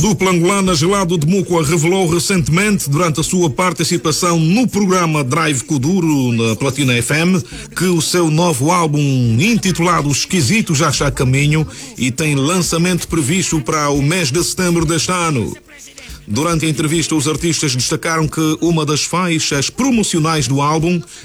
Dupla angolana Gelado de Mucua revelou recentemente, durante a sua participação no programa Drive Kuduro na Platina FM, que o seu novo álbum, intitulado Esquisito, já está a caminho e tem lançamento previsto para o mês de setembro deste ano. Durante a entrevista, os artistas destacaram que uma das faixas promocionais do álbum